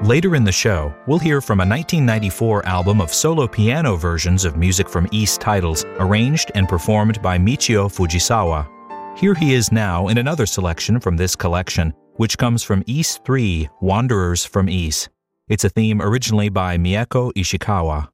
Later in the show, we'll hear from a 1994 album of solo piano versions of music from Ys titles, arranged and performed by Michio Fujisawa. Here he is now in another selection from this collection, which comes from Ys 3, Wanderers from Ys. It's a theme originally by Mieko Ishikawa.